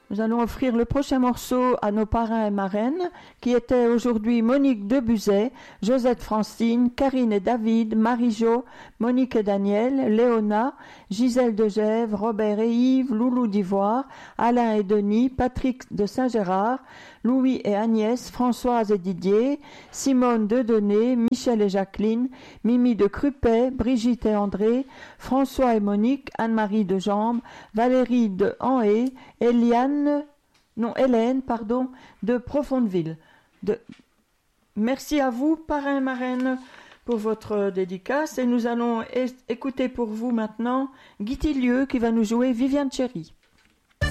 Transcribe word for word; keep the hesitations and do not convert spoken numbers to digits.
Nous allons offrir le prochain morceau à nos parrains et marraines, qui étaient aujourd'hui Monique Debuzet, Josette Francine, Karine et David, Marie-Jo, Monique et Daniel, Léona, Gisèle de Gèvres, Robert et Yves, Loulou d'Ivoire, Alain et Denis, Patrick de Saint-Gérard, Louis et Agnès, Françoise et Didier, Simone de Denay, Michel et Jacqueline, Mimi de Crupet, Brigitte et André, François et Monique, Anne-Marie de Jambes, Valérie de Anhé, Eliane, non Hélène, pardon, de Profondeville. De... Merci à vous, parrain et marraine, pour votre dédicace. Et nous allons é- écouter pour vous maintenant Guy Tillieu qui va nous jouer Viviane Chéri.